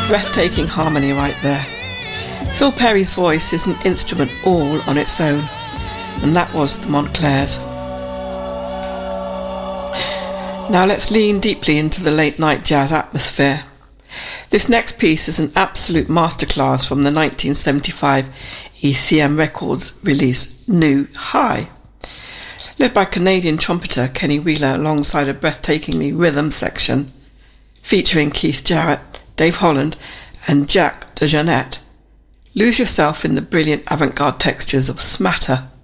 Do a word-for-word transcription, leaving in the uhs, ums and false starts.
Breathtaking harmony right there. Phil Perry's voice is an instrument all on its own, and that was the Montclairs. Now let's lean deeply into the late night jazz atmosphere. This next piece is an absolute masterclass from the nineteen seventy-five E C M Records release New High. Led by Canadian trumpeter Kenny Wheeler alongside a breathtakingly rhythm section featuring Keith Jarrett, Dave Holland and Jack DeJohnette. Lose yourself in the brilliant avant-garde textures of Smatter.